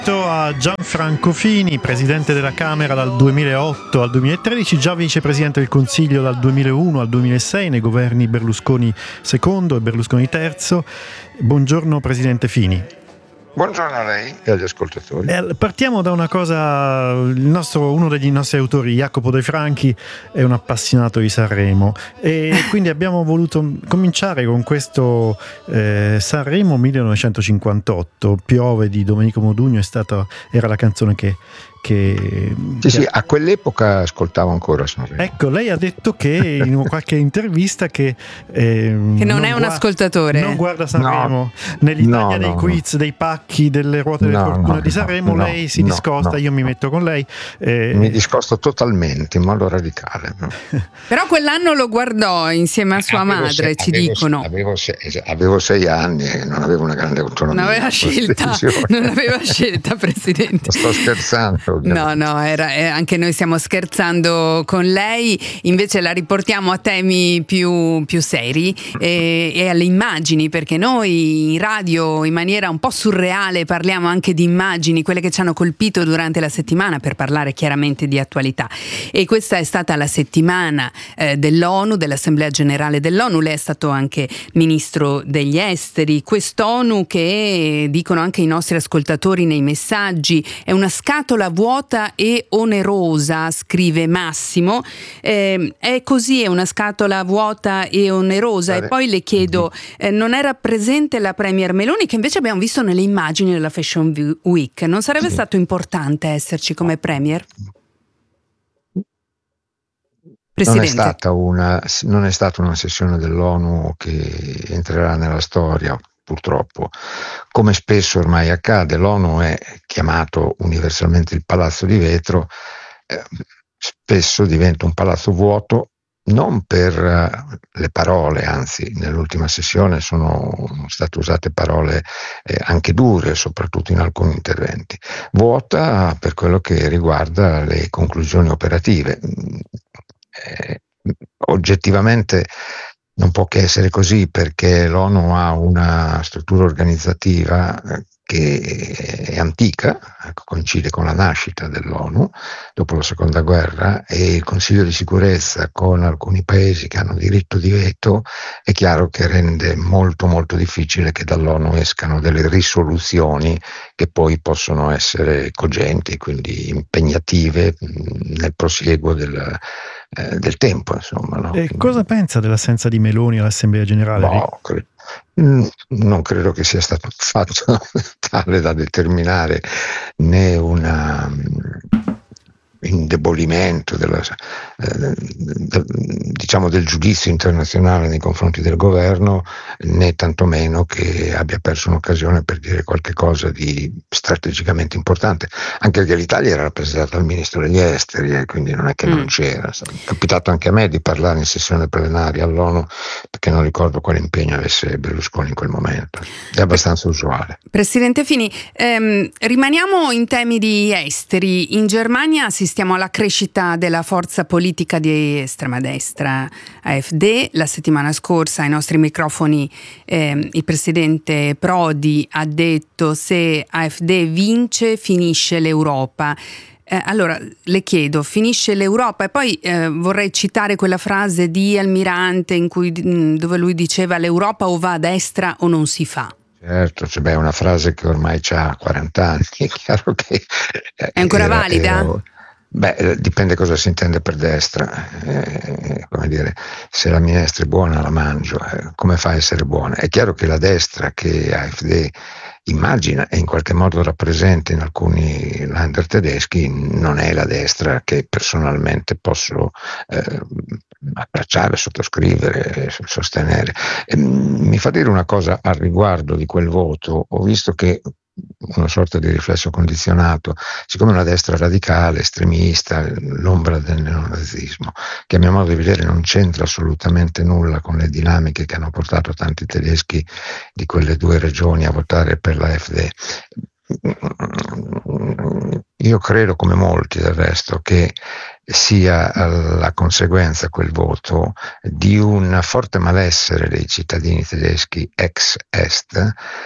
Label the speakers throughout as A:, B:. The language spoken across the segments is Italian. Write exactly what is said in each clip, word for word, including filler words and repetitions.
A: A Gianfranco Fini, presidente della Camera dal duemilaotto al duemilatredici, già vicepresidente del Consiglio dal duemilauno al duemilasei nei governi Berlusconi secondo e Berlusconi terzo. Buongiorno presidente Fini.
B: Buongiorno a lei e agli ascoltatori.
A: Eh, partiamo da una cosa, il nostro, uno degli nostri autori, Jacopo De Franchi, è un appassionato di Sanremo e quindi abbiamo voluto cominciare con questo eh, Sanremo millenovecentocinquantotto, Piove di Domenico Modugno, è stata, era la canzone che... Che,
B: sì,
A: che
B: sì, a quell'epoca ascoltavo ancora Sanremo.
A: Ecco, lei ha detto che in qualche intervista che, eh,
C: che non, non è un
A: guarda,
C: ascoltatore,
A: non guarda Sanremo,
B: no,
A: nell'Italia
B: no,
A: dei
B: no,
A: quiz,
B: no.
A: dei pacchi, delle ruote della
B: no,
A: fortuna
B: no,
A: di Sanremo,
B: no,
A: lei si
B: no,
A: discosta,
B: no.
A: io mi metto con lei. Eh.
B: Mi discosto totalmente, in modo radicale.
C: Però quell'anno lo guardò insieme a sua
B: avevo
C: madre,
B: se,
C: ci
B: avevo,
C: dicono.
B: Avevo sei, avevo sei anni e non avevo una grande autonomia.
C: Non aveva scelta, non aveva scelta, presidente.
B: Sto scherzando.
C: No, no, era, eh, anche noi stiamo scherzando con lei, invece la riportiamo a temi più, più seri e, e alle immagini, perché noi in radio in maniera un po' surreale parliamo anche di immagini, quelle che ci hanno colpito durante la settimana, per parlare chiaramente di attualità. E questa è stata la settimana eh, dell'ONU, dell'Assemblea Generale dell'ONU. Lei è stato anche ministro degli esteri. Quest'ONU che, dicono anche i nostri ascoltatori nei messaggi, è una scatola vuota e onerosa, scrive Massimo. Eh, è così, è una scatola vuota e onerosa. E poi le chiedo, eh, non era presente la Premier Meloni, che invece abbiamo visto nelle immagini della Fashion Week? Non sarebbe sì. stato importante esserci come Premier?
B: Non è stata una, non è stata una sessione dell'ONU che entrerà nella storia, purtroppo. Come spesso ormai accade, l'ONU è chiamato universalmente il palazzo di vetro, eh, spesso diventa un palazzo vuoto, non per uh, le parole, anzi nell'ultima sessione sono state usate parole eh, anche dure, soprattutto in alcuni interventi. Vuota per quello che riguarda le conclusioni operative. Eh, oggettivamente non può che essere così, perché l'ONU ha una struttura organizzativa che è antica, coincide con la nascita dell'ONU dopo la seconda guerra, e il Consiglio di sicurezza con alcuni paesi che hanno diritto di veto è chiaro che rende molto molto difficile che dall'ONU escano delle risoluzioni che poi possono essere cogenti, quindi impegnative nel prosieguo del Eh, del tempo, insomma. No?
A: E cosa pensa dell'assenza di Meloni all'Assemblea Generale?
B: No, cre- non credo che sia stato fatto tale da determinare né una indebolimento della, eh, de, diciamo del giudizio internazionale nei confronti del governo, né tantomeno che abbia perso un'occasione per dire qualche cosa di strategicamente importante, anche perché l'Italia era rappresentata dal ministro degli esteri e quindi non è che mm. non c'era. È capitato anche a me di parlare in sessione plenaria all'ONU, perché non ricordo quale impegno avesse Berlusconi in quel momento. È abbastanza usuale.
C: Presidente Fini, ehm, rimaniamo in temi di esteri. In Germania si Stiamo alla crescita della forza politica di estrema destra AfD. La settimana scorsa ai nostri microfoni eh, il presidente Prodi ha detto: se AfD vince finisce l'Europa. Eh, allora le chiedo, finisce l'Europa? E poi eh, vorrei citare quella frase di Almirante in cui, dove lui diceva: l'Europa o va a destra o non si fa.
B: Certo, cioè, beh, è una frase che ormai ha quaranta anni, è chiaro che
C: è ancora era, valida?
B: Era, Beh, dipende cosa si intende per destra, eh, come dire, se la minestra è buona la mangio, eh, come fa a essere buona? È chiaro che la destra che AfD immagina e in qualche modo rappresenta in alcuni Länder tedeschi non è la destra che personalmente posso eh, abbracciare, sottoscrivere, sostenere. E, mi fa dire una cosa al riguardo di quel voto. Ho visto che una sorta di riflesso condizionato, siccome una destra radicale, estremista, l'ombra del neonazismo, che a mio modo di vedere non c'entra assolutamente nulla con le dinamiche che hanno portato tanti tedeschi di quelle due regioni a votare per la AfD. Io credo, come molti del resto, che sia la conseguenza, quel voto, di un forte malessere dei cittadini tedeschi ex-est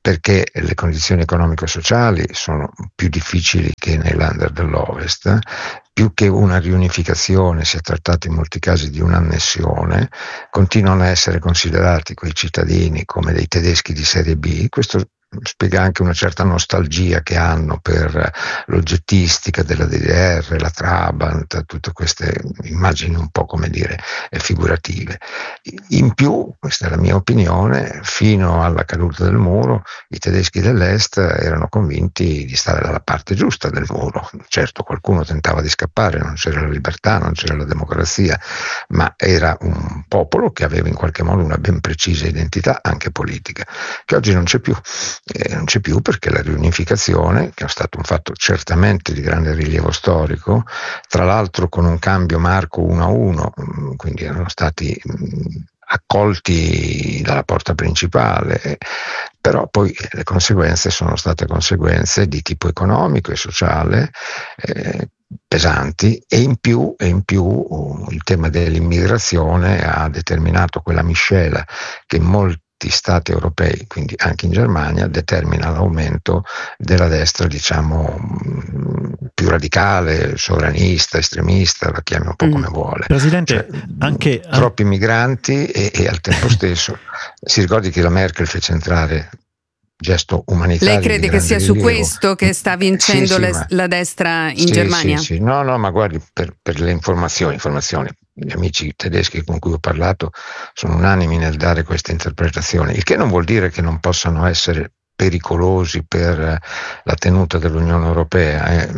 B: perché le condizioni economico-sociali sono più difficili che nei Länder dell'Ovest. Più che una riunificazione, si è trattato in molti casi di un'annessione, continuano a essere considerati quei cittadini come dei tedeschi di serie B. Questo spiega anche una certa nostalgia che hanno per l'oggettistica della D D R, la Trabant, tutte queste immagini un po', come dire, figurative. In più, questa è la mia opinione, fino alla caduta del muro i tedeschi dell'Est erano convinti di stare dalla parte giusta del muro. Certo, qualcuno tentava di scappare, non c'era la libertà, non c'era la democrazia, ma era un popolo che aveva in qualche modo una ben precisa identità anche politica, che oggi non c'è più. Eh, non c'è più perché la riunificazione, che è stato un fatto certamente di grande rilievo storico, tra l'altro con un cambio marco uno a uno, quindi erano stati mh, accolti dalla porta principale, però poi le conseguenze sono state conseguenze di tipo economico e sociale eh, pesanti, e in più, e in più uh, il tema dell'immigrazione ha determinato quella miscela che in molti stati europei, quindi anche in Germania, determina l'aumento della destra, diciamo, più radicale, sovranista, estremista, la chiami un po' come vuole.
A: Presidente,
B: cioè,
A: anche
B: troppi migranti e, e al tempo stesso si ricordi che la Merkel fece entrare gesto umanitario.
C: Lei crede che sia
B: rilievo.
C: Su questo che sta vincendo
B: sì, sì,
C: le,
B: ma,
C: la destra in
B: sì,
C: Germania?
B: Sì, sì. No, no, ma guardi, per, per le informazioni, informazioni, gli amici tedeschi con cui ho parlato sono unanimi nel dare questa interpretazione, il che non vuol dire che non possano essere pericolosi per la tenuta dell'Unione Europea. Eh.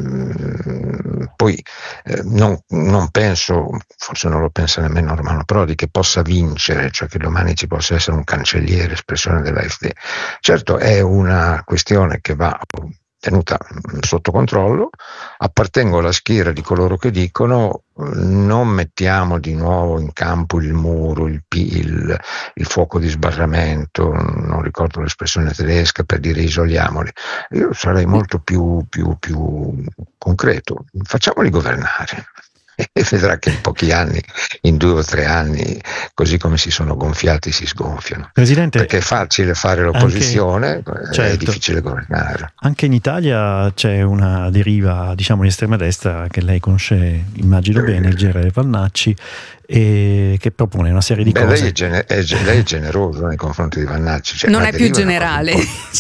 B: Poi eh, non, non penso, forse non lo pensa nemmeno Romano Prodi, che possa vincere, cioè che domani ci possa essere un cancelliere, espressione dell'AfD. Certo, è una questione che va tenuta sotto controllo. Appartengo alla schiera di coloro che dicono non mettiamo di nuovo in campo il muro, il, il, il fuoco di sbarramento, non ricordo l'espressione tedesca, per dire isoliamoli. Io sarei molto più, più, più concreto, facciamoli governare. E vedrà che in pochi anni, in due o tre anni, così come si sono gonfiati, si sgonfiano.
A: Presidente,
B: perché è facile fare l'opposizione,
A: anche,
B: è
A: certo,
B: difficile governare.
A: Anche in Italia c'è una deriva, diciamo, di estrema destra che lei conosce, immagino bene, il generale Vannacci, e che propone una serie di
B: Beh,
A: cose.
B: Lei è, gene- è, lei è generoso nei confronti di Vannacci. Cioè,
C: non è più generale.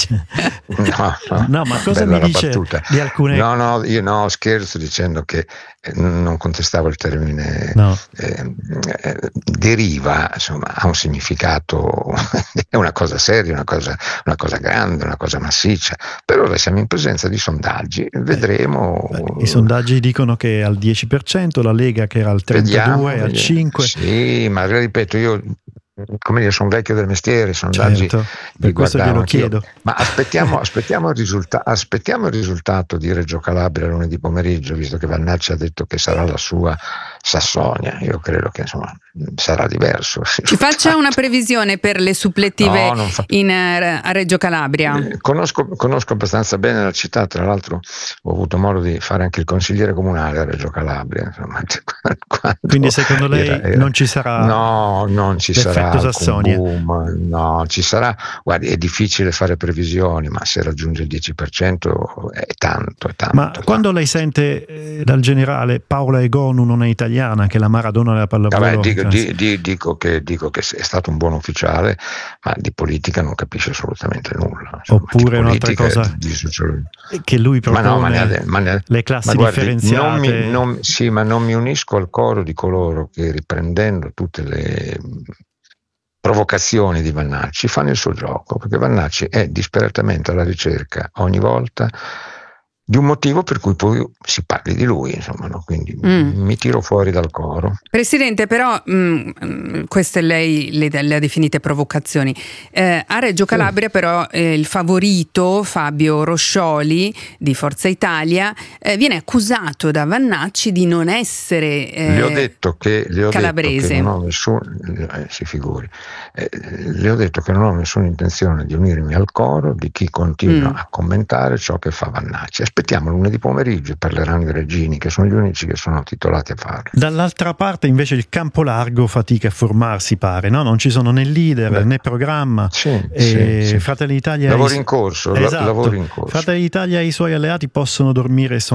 B: no, no,
A: no, ma cosa mi dice
B: battuta.
A: di alcune...
B: No, no, io no, scherzo dicendo che eh, non contestavo il termine
A: no.
B: eh, eh, deriva, insomma, ha un significato, è una cosa seria, una cosa, una cosa grande, una cosa massiccia. Per ora siamo in presenza di sondaggi, vedremo.
A: Beh, beh, i sondaggi dicono che è al dieci per cento, la Lega che era al trentadue per cento, al cinque per cento.
B: Sì, ma ripeto, io come dire, sono vecchio del mestiere, i sondaggi
A: certo, per questo glielo chiedo.
B: Ma aspettiamo, aspettiamo, il risulta- aspettiamo il risultato di Reggio Calabria lunedì pomeriggio, visto che Vannacci ha detto che sarà la sua Sassonia. Io credo che insomma sarà diverso.
C: Ci faccia una previsione per le supplettive no, fa... in, a Reggio Calabria.
B: Eh, conosco, conosco abbastanza bene la città, tra l'altro ho avuto modo di fare anche il consigliere comunale a Reggio Calabria. Insomma,
A: quindi secondo lei
B: era, era...
A: non ci sarà?
B: No, non ci sarà.
A: Sassonia.
B: Boom, no, ci sarà. Guardi, è difficile fare previsioni, ma se raggiunge il dieci per cento è tanto, è tanto.
A: Ma
B: tanto.
A: Quando lei sente eh, dal generale Paola Egonu non è italiana, che è la Maradona della pallavolo?
B: Vabbè, dico, di, di, dico, che, dico che è stato un buon ufficiale, ma di politica non capisce assolutamente nulla. Insomma,
A: oppure un'altra cosa
B: di, di,
A: che lui propone,
B: ma no, ma ne, ma ne,
A: le classi
B: ma guardi,
A: differenziate.
B: Non mi, non, sì, ma non mi unisco al coro di coloro che, riprendendo tutte le provocazioni di Vannacci, fanno il suo gioco, perché Vannacci è disperatamente alla ricerca ogni volta di un motivo per cui poi si parli di lui, insomma, no? Quindi mm. mi tiro fuori dal coro.
C: Presidente, però mh, queste lei le, le ha definite provocazioni. Eh, a Reggio Calabria sì. però eh, il favorito Fabio Roscioli di Forza Italia eh, viene accusato da Vannacci di non essere eh,
B: le ho detto che, le ho
C: calabrese.
B: Detto che non ho nessun, eh, si figuri, eh, le ho detto che non ho nessuna intenzione di unirmi al coro di chi continua mm. a commentare ciò che fa Vannacci. Aspettiamo lunedì pomeriggio e parleranno i Regini, che sono gli unici che sono titolati a farlo.
A: Dall'altra parte invece il campo largo fatica a formarsi, pare, no? Non ci sono né leader Beh, né programma.
B: Sì,
A: e
B: sì, sì.
A: Fratelli d'Italia
B: lavori in corso,
A: esatto.
B: lavori in corso.
A: Fratelli d'Italia e i suoi alleati possono dormire